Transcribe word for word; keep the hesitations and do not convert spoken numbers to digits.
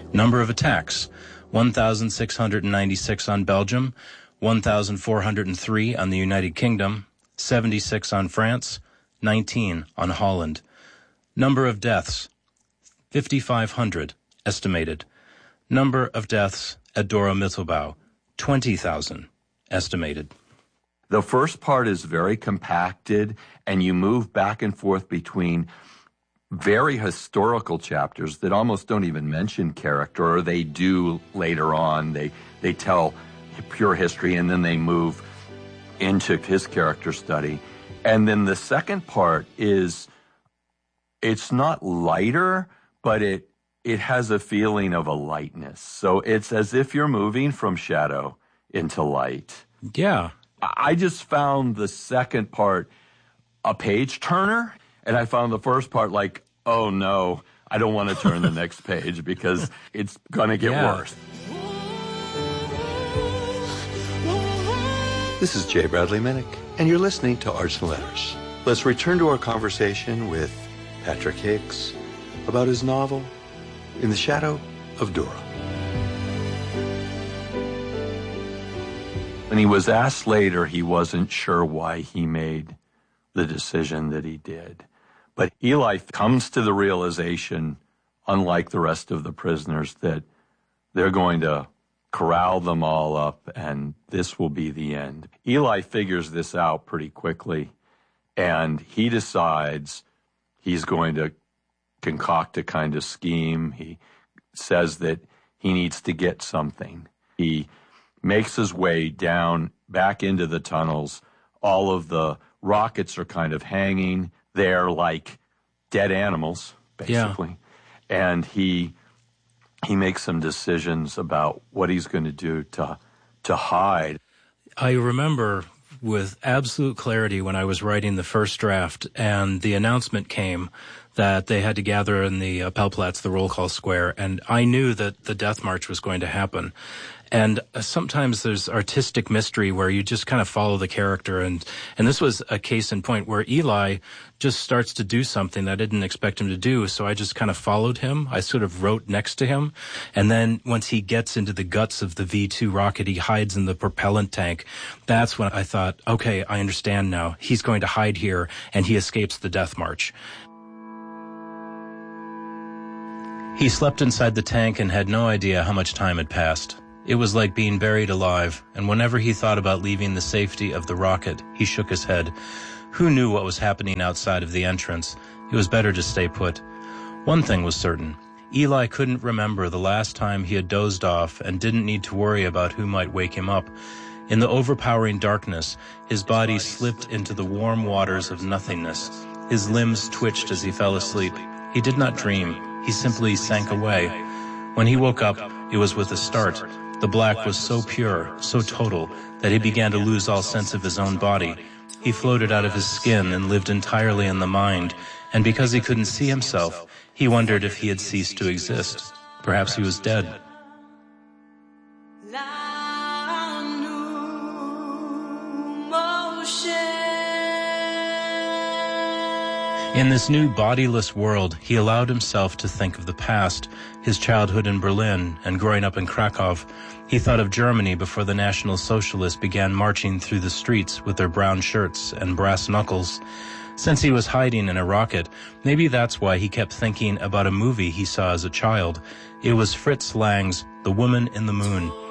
Number of attacks, one thousand six hundred ninety-six on Belgium, one thousand four hundred three on the United Kingdom, seventy-six on France, nineteen on Holland. Number of deaths, fifty-five hundred, estimated. Number of deaths at Dora Mittelbau, twenty thousand, estimated. The first part is very compacted, and you move back and forth between very historical chapters that almost don't even mention character, or they do later on. They they tell pure history, and then they move into his character study. And then the second part is, it's not lighter, but it it has a feeling of a lightness. So it's as if you're moving from shadow into light. Yeah. I just found the second part a page turner, and I found the first part like, oh no, I don't want to turn the next page because it's going to get yeah. worse. This is J. Bradley Minnick, and you're listening to Arts and Letters. Let's return to our conversation with Patrick Hicks about his novel, In the Shadow of Dora. When he was asked later, he wasn't sure why he made the decision that he did. But Eli comes to the realization, unlike the rest of the prisoners, that they're going to corral them all up and this will be the end. Eli figures this out pretty quickly, and he decides he's going to concoct a kind of scheme. He says that he needs to get something. He makes his way down back into the tunnels. All of the rockets are kind of hanging there like dead animals, basically. Yeah. And he he makes some decisions about what he's going to do to to hide. I remember with absolute clarity when I was writing the first draft and the announcement came that they had to gather in the uh, Pelplatz, the roll call square, and I knew that the death march was going to happen. And uh, sometimes there's artistic mystery where you just kind of follow the character. And, and this was a case in point where Eli just starts to do something that I didn't expect him to do. So I just kind of followed him. I sort of wrote next to him. And then once he gets into the guts of the V two rocket, he hides in the propellant tank. That's when I thought, okay, I understand now. He's going to hide here and he escapes the death march. He slept inside the tank and had no idea how much time had passed. It was like being buried alive, and whenever he thought about leaving the safety of the rocket, he shook his head. Who knew what was happening outside of the entrance? It was better to stay put. One thing was certain. Eli couldn't remember the last time he had dozed off and didn't need to worry about who might wake him up. In the overpowering darkness, his body slipped into the warm waters of nothingness. His limbs twitched as he fell asleep. He did not dream. He simply sank away. When he woke up, it was with a start. The black was so pure, so total, that he began to lose all sense of his own body. He floated out of his skin and lived entirely in the mind, and because he couldn't see himself, he wondered if he had ceased to exist. Perhaps he was dead. In this new bodiless world, he allowed himself to think of the past, his childhood in Berlin and growing up in Krakow. He thought of Germany before the National Socialists began marching through the streets with their brown shirts and brass knuckles. Since he was hiding in a rocket, maybe that's why he kept thinking about a movie he saw as a child. It was Fritz Lang's The Woman in the Moon.